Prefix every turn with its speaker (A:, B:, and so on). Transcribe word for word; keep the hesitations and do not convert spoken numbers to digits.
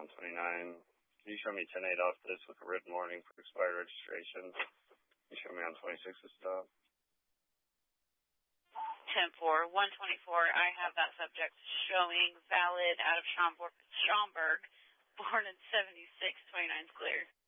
A: one twenty-nine. Can you show me ten eight off this with a written warning for expired registration? Can you show me on twenty-six to stop?
B: ten four, one twenty-four, I have that subject showing valid out of Schaumburg, Schaumburg born in seventy-six, twenty-nine clear.